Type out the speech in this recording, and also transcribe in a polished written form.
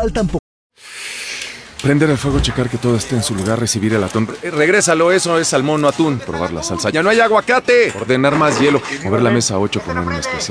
faltan Prender el fuego, checar que todo esté en su lugar, recibir el atún. Regrésalo, eso es salmón, no atún. Probar la salsa. ¡Ya no hay aguacate! Ordenar más hielo. Mover la mesa a 8, poner un especial.